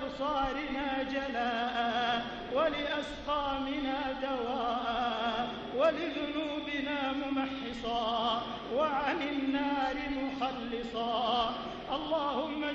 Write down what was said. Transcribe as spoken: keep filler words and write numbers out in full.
لأبصارنا جلاء ولأسقامنا دواء ولذنوبنا ممحصا وعن النار مخلصا. اللهم